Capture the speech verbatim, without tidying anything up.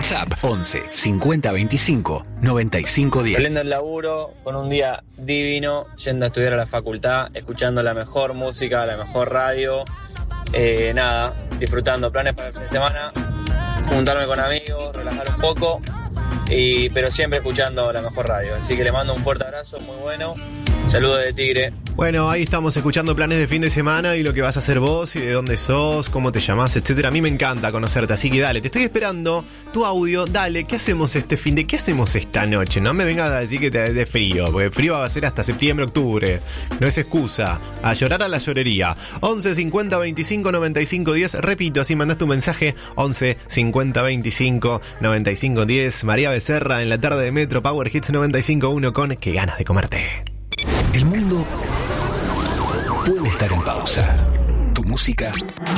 WhatsApp once cincuenta veinticinco noventa y cinco diez. Saliendo el laburo con un día divino, yendo a estudiar a la facultad, escuchando la mejor música, la mejor radio. Eh, nada, disfrutando, planes para el fin de semana, juntarme con amigos, relajar un poco, y, pero siempre escuchando la mejor radio. Así que le mando un fuerte abrazo, muy bueno. Saludos de Tigre. Bueno, ahí estamos escuchando planes de fin de semana y lo que vas a hacer vos y de dónde sos, cómo te llamás, etcétera. A mí me encanta conocerte, así que dale, te estoy esperando tu audio. Dale, ¿qué hacemos este fin de? ¿Qué hacemos esta noche? No me vengas a decir que te de frío, porque frío va a ser hasta septiembre, octubre. No es excusa. A llorar a la llorería. once cincuenta veinticinco noventa y cinco diez. Repito, así mandás tu mensaje. once cincuenta veinticinco noventa y cinco diez. María Becerra en la tarde de Metro Power Hits noventa y cinco uno con Qué ganas de comerte. El mundo puede estar en pausa. Tu música